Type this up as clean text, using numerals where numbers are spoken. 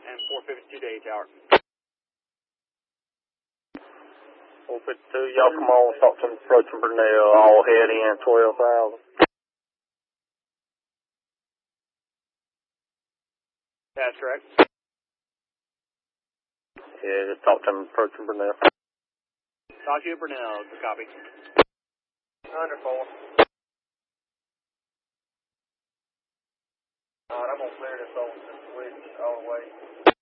and 452 to A Tower. 452, y'all come on, Stockton approaching Burnell, all head in 12,000. That's correct. Yeah, just Stockton approaching Burnell. Talk to you, Burnell. Good copy. Wonderful. Alright, I'm gonna clear this over this switch all the way.